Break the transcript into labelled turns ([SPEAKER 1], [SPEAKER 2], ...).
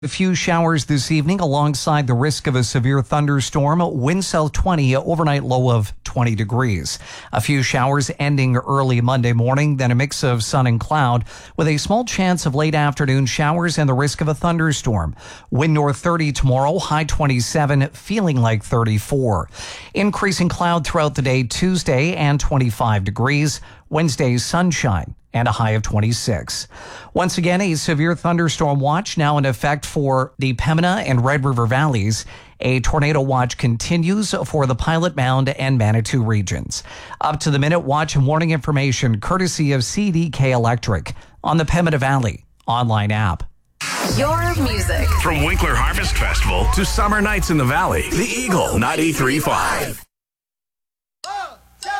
[SPEAKER 1] A few showers this evening alongside the risk of a severe thunderstorm. Wind south 20, overnight low of 20 degrees. A few showers ending early Monday morning, then a mix of sun and cloud with a small chance of late afternoon showers and the risk of a thunderstorm. Wind north 30 tomorrow, high 27, feeling like 34. Increasing cloud throughout the day Tuesday and 25 degrees. Wednesday, sunshine and a high of 26. Once again, a severe thunderstorm watch now in effect for the Pembina and Red River Valleys. A tornado watch continues for the Pilot Mound and Manitou regions. Up to the minute watch and warning information courtesy of CDK Electric on the Pembina Valley online app.
[SPEAKER 2] Your music.
[SPEAKER 3] From Winkler Harvest Festival to summer nights in the valley, the Eagle 93.5.